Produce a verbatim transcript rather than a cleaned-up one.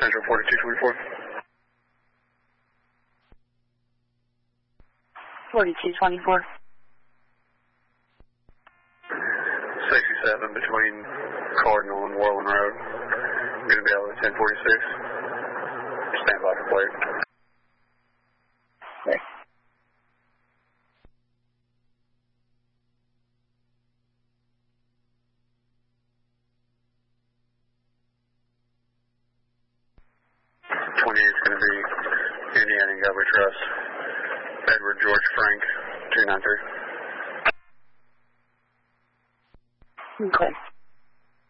Central forty-two twenty-four. forty-two twenty-four. sixty-seven between Cardinal and Worland Road. Going to be out of ten forty-six. Stand by for plate. Okay. twenty-eight is going to be Indiana Galway Trust. Edward George Frank, two nine three. Okay.